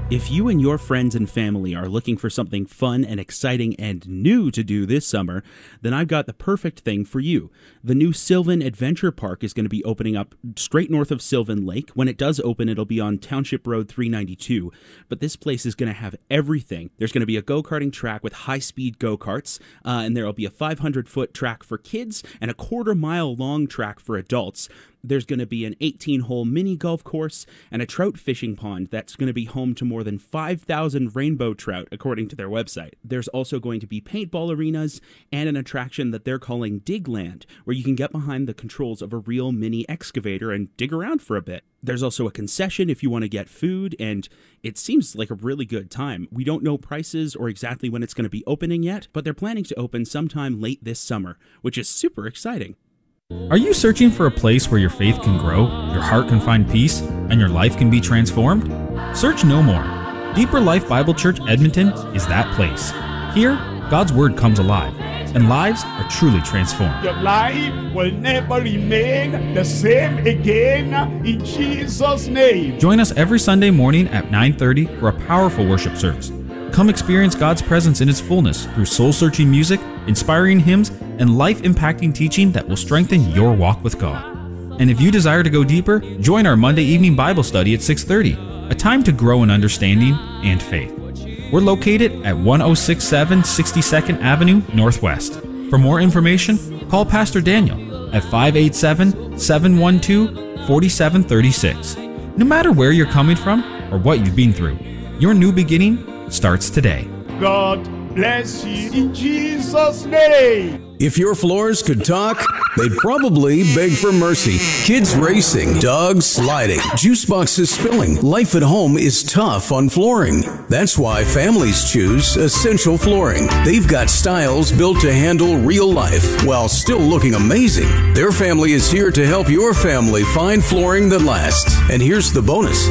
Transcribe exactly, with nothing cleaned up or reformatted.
If you and your friends and family are looking for something fun and exciting and new to do this summer, then I've got the perfect thing for you. The new Sylvan Adventure Park is going to be opening up straight north of Sylvan Lake. When it does open, it'll be on Township Road three ninety-two. But this place is going to have everything. There's going to be a go-karting track with high-speed go-karts, uh, and there will be a five hundred foot track for kids and a quarter-mile long track for adults. There's going to be an eighteen hole mini golf course and a trout fishing pond that's going to be home to more than five thousand rainbow trout, according to their website. There's also going to be paintball arenas and an attraction that they're calling Digland, where you can get behind the controls of a real mini excavator and dig around for a bit. There's also a concession if you want to get food, and it seems like a really good time. We don't know prices or exactly when it's going to be opening yet, but they're planning to open sometime late this summer, which is super exciting. Are you searching for a place where your faith can grow, your heart can find peace, and your life can be transformed? Search no more. Deeper Life Bible Church Edmonton is that place. Here, God's Word comes alive, and lives are truly transformed. Your life will never remain the same again in Jesus' name. Join us every Sunday morning at nine thirty for a powerful worship service. Come experience God's presence in its fullness through soul-searching music, inspiring hymns, and life-impacting teaching that will strengthen your walk with God. And if you desire to go deeper, join our Monday evening Bible study at six thirty, a time to grow in understanding and faith. We're located at ten sixty-seven sixty-second Avenue Northwest. For more information, call Pastor Daniel at five eight seven, seven one two, four seven three six. No matter where you're coming from or what you've been through, your new beginning starts today. God bless you in Jesus' name. If your floors could talk, they'd probably beg for mercy. Kids racing, dogs sliding, juice boxes spilling. Life at home is tough on flooring. That's why families choose Essential Flooring. They've got styles built to handle real life while still looking amazing. Their family is here to help your family find flooring that lasts. And here's the bonus.